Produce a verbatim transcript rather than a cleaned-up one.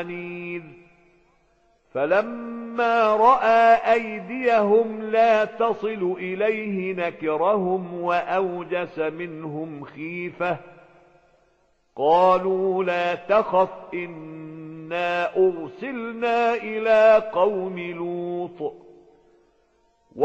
عنيذ فلما رأى أيديهم لا تصل إليه نكرهم وأوجس منهم خيفة قالوا لا تخف إنا أرسلنا إلى قوم لوط